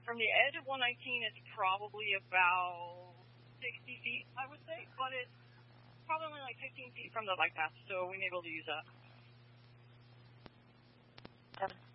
from the edge of 119, it's probably about 60 feet, I would say, but it's probably only like 15 feet from the bike path, so we may be able to use that.